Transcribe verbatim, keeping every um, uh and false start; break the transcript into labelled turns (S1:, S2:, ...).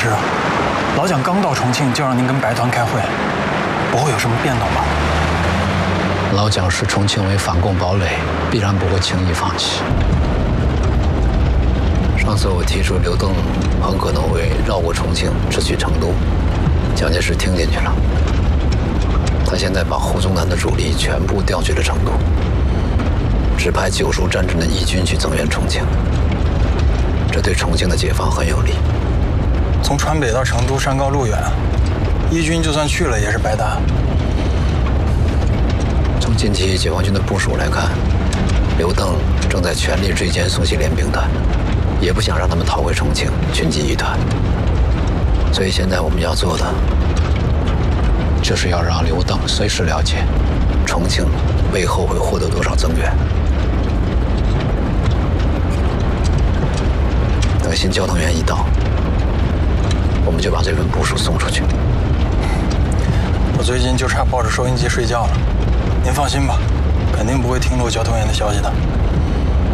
S1: 师，老蒋刚到重庆就让您跟白团开会，不会有什么变动吧？
S2: 老蒋视重庆为反共堡垒，必然不会轻易放弃。上次我提出刘邓很可能会绕过重庆直取成都，蒋介石听进去了。他现在把胡宗南的主力全部调去了成都，只派九叔战阵的义军去增援重庆，这对重庆的解放很有利。
S1: 从川北到成都山高路远，义军就算去了也是白搭。
S2: 从近期解放军的部署来看，刘邓正在全力追歼宋系联兵团，也不想让他们逃回重庆群集一团。所以现在我们要做的，就是要让刘邓随时了解重庆为后会获得多少增援。等新交通员一到，我们就把这份部署送出去。
S1: 我最近就差抱着收音机睡觉了，您放心吧，肯定不会听漏交通员的消息的。